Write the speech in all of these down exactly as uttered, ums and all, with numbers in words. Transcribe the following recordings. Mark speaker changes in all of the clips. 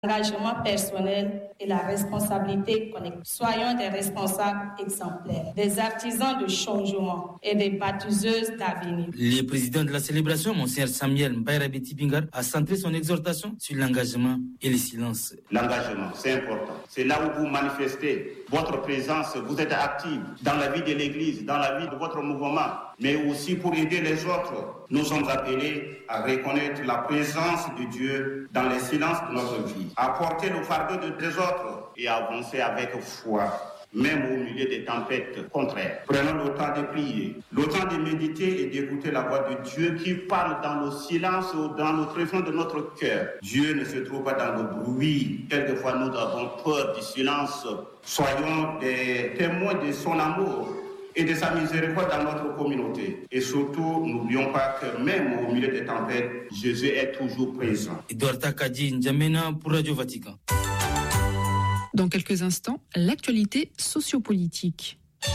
Speaker 1: L'engagement personnel et la responsabilité collective. Soyons des responsables exemplaires, des artisans de changement et des bâtisseuses d'avenir.
Speaker 2: Le président de la célébration, Monseigneur Samuel Mbaye-Rabeti Pingar, a centré son exhortation sur l'engagement et le silence.
Speaker 3: L'engagement, c'est important. C'est là où vous manifestez votre présence, vous êtes actif dans la vie de l'Église, dans la vie de votre mouvement, mais aussi pour aider les autres. Nous sommes appelés à reconnaître la présence de Dieu dans les silences de notre vie, à porter le fardeau de des autres et à avancer avec foi, même au milieu des tempêtes contraires. Prenons le temps de prier, le temps de méditer et d'écouter la voix de Dieu qui parle dans le silence ou dans le tréfonds de notre cœur. Dieu ne se trouve pas dans le bruit. Quelquefois, nous avons peur du silence. Soyons des témoins de son amour et de sa miséricorde dans notre communauté. Et surtout, n'oublions pas que même au milieu des tempêtes, Jésus est toujours présent.
Speaker 2: Edouard Takadi N'Djamena pour Radio Vatican.
Speaker 4: Dans quelques instants, l'actualité sociopolitique.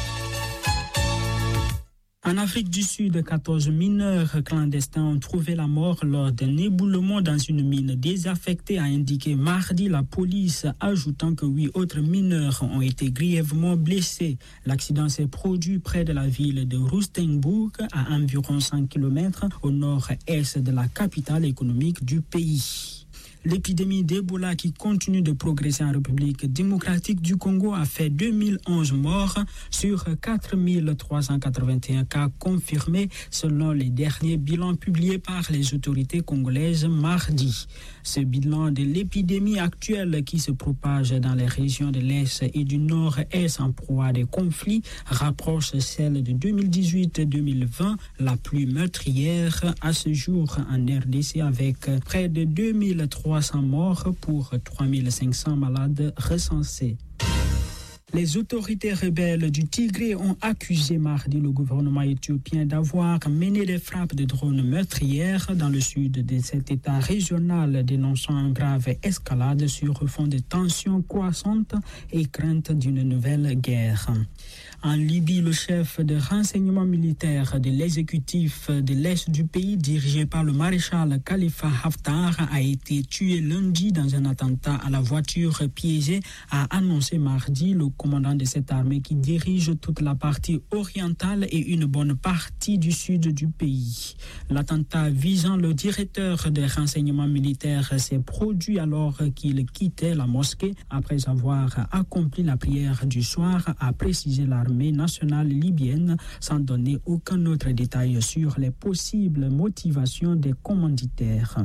Speaker 5: En Afrique du Sud, quatorze mineurs clandestins ont trouvé la mort lors d'un éboulement dans une mine désaffectée, a indiqué mardi la police, ajoutant que huit autres mineurs ont été grièvement blessés. L'accident s'est produit près de la ville de Rustenburg, à environ cent kilomètres au nord-est de la capitale économique du pays. L'épidémie d'Ebola qui continue de progresser en République démocratique du Congo a fait deux mille onze morts sur quatre mille trois cent quatre-vingt-un cas confirmés selon les derniers bilans publiés par les autorités congolaises mardi. Ce bilan de l'épidémie actuelle qui se propage dans les régions de l'Est et du Nord-Est en proie à des conflits rapproche celle de deux mille dix-huit deux mille vingt, la plus meurtrière à ce jour en R D C avec près de deux mille trois cents morts pour trois mille cinq cents malades recensés. Les autorités rebelles du Tigré ont accusé mardi le gouvernement éthiopien d'avoir mené des frappes de drones meurtrières dans le sud de cet État régional, dénonçant une grave escalade sur fond de tensions croissantes et crainte d'une nouvelle guerre. En Libye, le chef de renseignement militaire de l'exécutif de l'Est du pays, dirigé par le maréchal Khalifa Haftar, a été tué lundi dans un attentat à la voiture piégée, a annoncé mardi le commandant de cette armée qui dirige toute la partie orientale et une bonne partie du sud du pays. L'attentat visant le directeur des renseignements militaires s'est produit alors qu'il quittait la mosquée après avoir accompli la prière du soir, a précisé l'armée nationale libyenne, sans donner aucun autre détail sur les possibles motivations des commanditaires.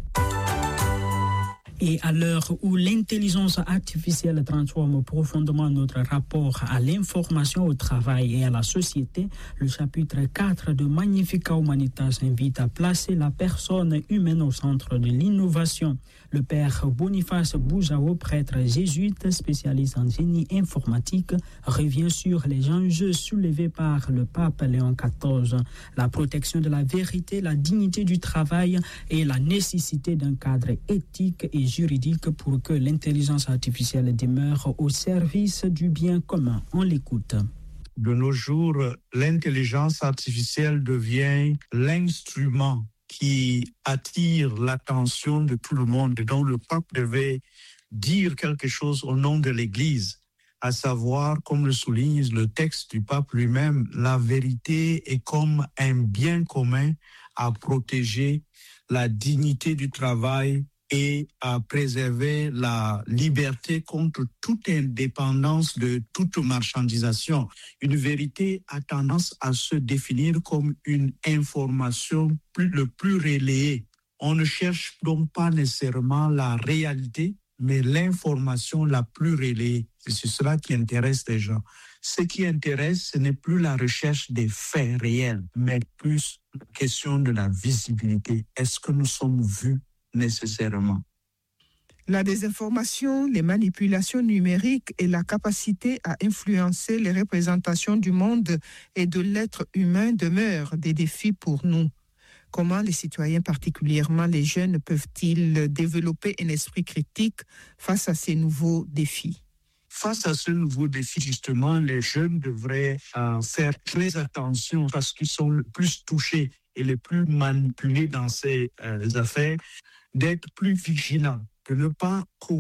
Speaker 5: Et à l'heure où l'intelligence artificielle transforme profondément notre rapport à l'information, au travail et à la société, le chapitre quatre de Magnificat Humanitas invite à placer la personne humaine au centre de l'innovation. Le père Boniface Bouzao, prêtre jésuite spécialiste en génie informatique, revient sur les enjeux soulevés par le pape Léon quatorze, la protection de la vérité, la dignité du travail et la nécessité d'un cadre éthique et juridique pour que l'intelligence artificielle demeure au service du bien commun. On l'écoute.
Speaker 6: De nos jours, l'intelligence artificielle devient l'instrument qui attire l'attention de tout le monde. Donc le pape devait dire quelque chose au nom de l'Église, à savoir, comme le souligne le texte du pape lui-même, la vérité est comme un bien commun à protéger, la dignité du travail et à préserver la liberté contre toute indépendance de toute marchandisation. Une vérité a tendance à se définir comme une information plus, le plus relayée. On ne cherche donc pas nécessairement la réalité, mais l'information la plus relayée. C'est cela qui intéresse les gens. Ce qui intéresse, ce n'est plus la recherche des faits réels, mais plus la question de la visibilité. Est-ce que nous sommes vus nécessairement?
Speaker 7: La désinformation, les manipulations numériques et la capacité à influencer les représentations du monde et de l'être humain demeurent des défis pour nous. Comment les citoyens, particulièrement les jeunes, peuvent-ils développer un esprit critique face à ces nouveaux défis?
Speaker 6: Face à ce nouveau défi, justement, les jeunes devraient euh, faire très attention parce qu'ils sont le plus touchés et les plus manipulés dans ces euh, affaires, d'être plus vigilants de ne pas